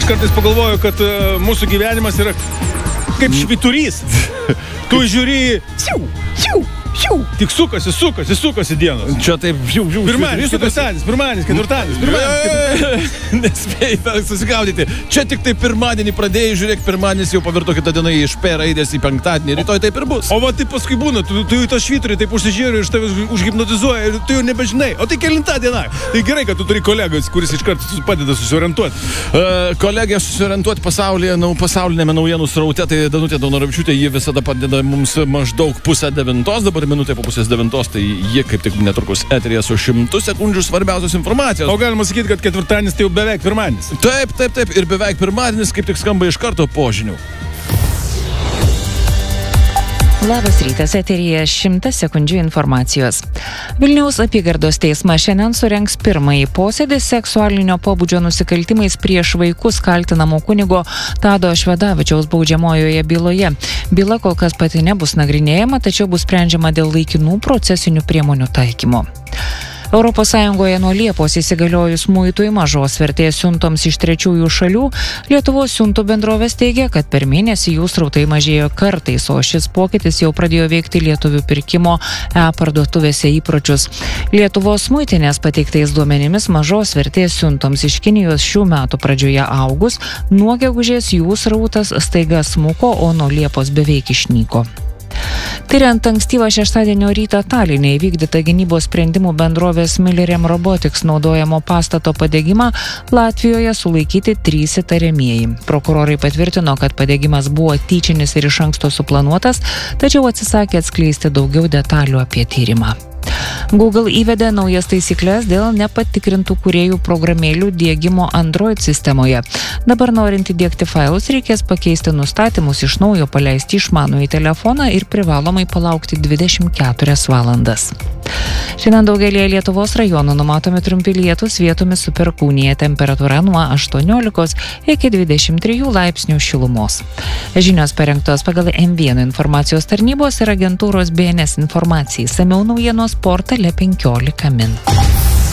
kartais pagalvoju, kad mūsų gyvenimas yra kaip švyturys. Tu žiūri, tik sukasi dienos. Čia taip, Pirmadienis, ketvirtadienis. Nespėjai susigaudyti. Čia tik tai pirmadienį pradėjai, žiūrėk, pirmadienis jau pavirto kitą dieną iš P raidės į penktadienį, rytoj taip ir bus. O va taip paskui būna, tu į tą švyturį taip užsižiūri ir iš tavęs užhipnotizuoja ir tu jau nebežinai. O tai kelintą dieną. Tai gerai, kad tu turi kolegas, kuris iš karto padeda susiorientuoti. Kolegė susiorientuoti pasaulinėme naujienų sraute, tai Danutė Daunoravičiūtė, ji visada padeda mums maždaug 8:30, dabar minutė po 8:30, tai jie kaip tik netrukus eteryje su 100 sekundžių svarbiausios informacijos. O galima sakyti, kad ketvirtadienis tai jau beveik pirmadienis. Taip, ir beveik pirmadienis kaip tik skamba iš karto po žinių. Labas rytas, eteryje 100 sekundžių informacijos. Vilniaus apygardos teismas šiandien surengs pirmąjį posėdį seksualinio pobūdžio nusikaltimais prieš vaikus kaltinamo kunigo Tado Švedavičiaus baudžiamojoje byloje. Byla kol kas pati nebus nagrinėjama, tačiau bus sprendžiama dėl laikinų procesinių priemonių taikymo. Europos Sąjungoje nuo Liepos įsigaliojus muitui mažos vertės siuntoms iš trečiųjų šalių, Lietuvos siuntų bendrovės teigia, kad per mėnesį jų srautai mažėjo kartais, o šis pokytis jau pradėjo veikti lietuvių pirkimo parduotuvėse įpročius. Lietuvos muitinės pateiktais duomenimis mažos vertės siuntoms iš Kinijos šių metų pradžioje augus, nuo gegužės jų srautas staiga smuko, o nuo Liepos beveik išnyko. Tyriant ankstyvą šeštadienio rytą Taline įvykdytą gynybos sprendimų bendrovės Millennium Robotics naudojamo pastato padegimą, Latvijoje sulaikyti 3 įtariamieji. Prokurorai patvirtino, kad padegimas buvo tyčinis ir iš anksto suplanuotas, tačiau atsisakė atskleisti daugiau detalių apie tyrimą. Google įvedė naujas taisyklės dėl nepatikrintų kūrėjų programėlių diegimo Android sistemoje. Dabar norint įdiegti failus reikės pakeisti nustatymus, iš naujo paleisti išmanųjį telefoną ir privalomai palaukti 24 valandas. Šiandien daugelėje Lietuvos rajonų numatomi trumpi lietūs, vietomis su perkūnija, temperatūra nuo 18 iki 23 laipsnių šilumos. Žinios parengtos pagal M1 informacijos tarnybos ir agentūros BNS informacijai. Samiau naujienos portale 15 min.